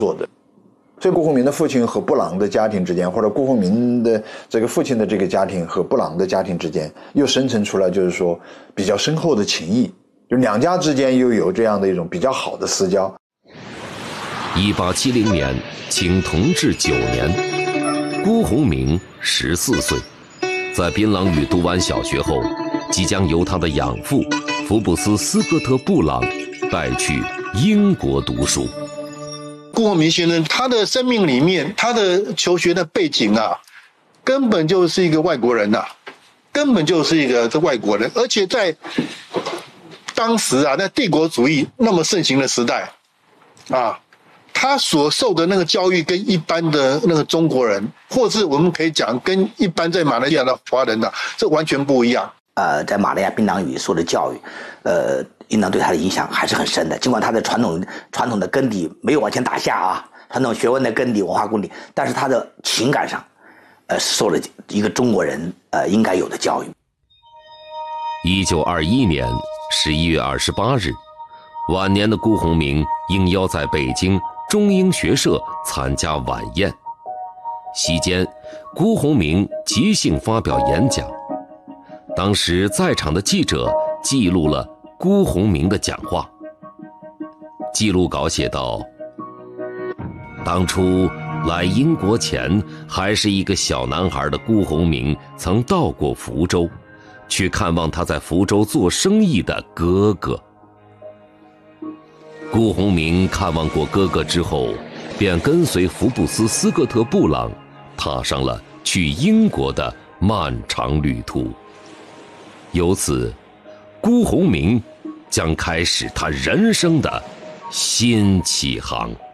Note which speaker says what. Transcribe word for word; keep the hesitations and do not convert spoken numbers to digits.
Speaker 1: 做的。所以辜鸿铭的父亲和布朗的家庭之间，或者辜鸿铭的这个父亲的这个家庭和布朗的家庭之间，又生成出来就是说比较深厚的情谊，就两家之间又有这样的一种比较好的私交。
Speaker 2: 一八七零年，清同治九年，辜鸿铭十四岁，在槟榔屿读完小学后，即将由他的养父福布斯·斯科特·布朗带去英国读书。
Speaker 3: 辜鸿铭先生他的生命里面，他的求学的背景啊，根本就是一个外国人呐、啊，根本就是一个这外国人，而且在当时啊，那帝国主义那么盛行的时代啊，他所受的那个教育跟一般的那个中国人，或是我们可以讲跟一般在马来西亚的华人啊，这完全不一样。
Speaker 4: 呃，在马来西亚槟榔屿受的教育，呃，应当对他的影响还是很深的。尽管他的传统传统的根底没有完全打下啊，传统学问的根底、文化功底，但是他的情感上，呃，受了一个中国人呃应该有的教育。
Speaker 2: 一九二一年十一月二十八日，晚年的辜鸿铭应邀在北京中英学社参加晚宴，席间，辜鸿铭即兴发表演讲。当时在场的记者记录了辜鸿铭的讲话。记录稿写道：当初来英国前还是一个小男孩的辜鸿铭，曾到过福州，去看望他在福州做生意的哥哥。辜鸿铭看望过哥哥之后，便跟随福布斯·斯科特·布朗踏上了去英国的漫长旅途。由此，辜鸿铭将开始他人生的新起航。